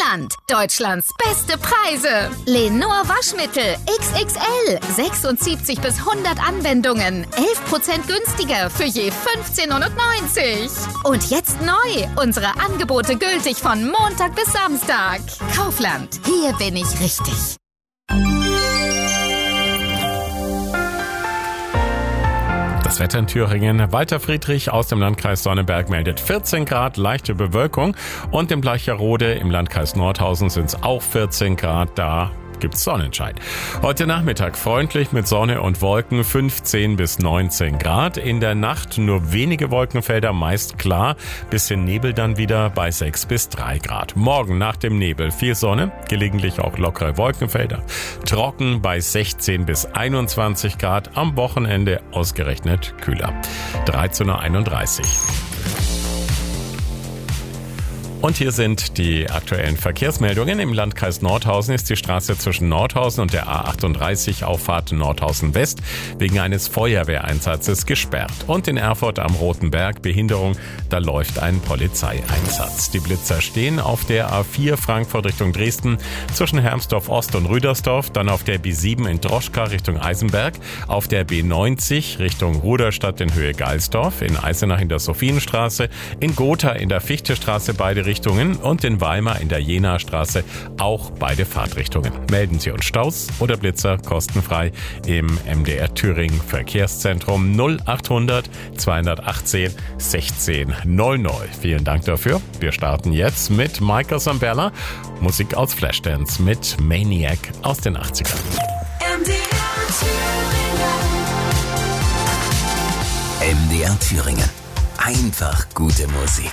Kaufland. Deutschlands beste Preise. Lenor Waschmittel XXL. 76 bis 100 Anwendungen. 11% günstiger für je 15,90 €. Und jetzt neu. Unsere Angebote gültig von Montag bis Samstag. Kaufland. Hier bin ich richtig. Das Wetter in Thüringen. Walter Friedrich aus dem Landkreis Sonneberg meldet 14 Grad, leichte Bewölkung. Und im Bleicherode im Landkreis Nordhausen sind es auch 14 Grad. Da gibt's Sonnenschein. Heute Nachmittag freundlich mit Sonne und Wolken, 15 bis 19 Grad. In der Nacht nur wenige Wolkenfelder, meist klar. Bisschen Nebel dann wieder bei 6 bis 3 Grad. Morgen nach dem Nebel viel Sonne, gelegentlich auch lockere Wolkenfelder. Trocken bei 16 bis 21 Grad. Am Wochenende ausgerechnet kühler. 13:31 Uhr. Und hier sind die aktuellen Verkehrsmeldungen. Im Landkreis Nordhausen ist die Straße zwischen Nordhausen und der A38 Auffahrt Nordhausen West wegen eines Feuerwehreinsatzes gesperrt. Und in Erfurt am Roten Berg Behinderung, da läuft ein Polizeieinsatz. Die Blitzer stehen auf der A4 Frankfurt Richtung Dresden zwischen Hermsdorf Ost und Rüdersdorf, dann auf der B7 in Droschka Richtung Eisenberg, auf der B90 Richtung Ruderstadt in Höhe Geilsdorf, in Eisenach in der Sophienstraße, in Gotha in der Fichtestraße beide Richtungen und in Weimar in der Jenastraße auch beide Fahrtrichtungen. Melden Sie uns Staus oder Blitzer kostenfrei im MDR Thüringen Verkehrszentrum 0800 218 16 00. Vielen Dank dafür. Wir starten jetzt mit Michael Sambella, Musik aus Flashdance mit Maniac aus den 80ern. MDR Thüringen. Einfach gute Musik.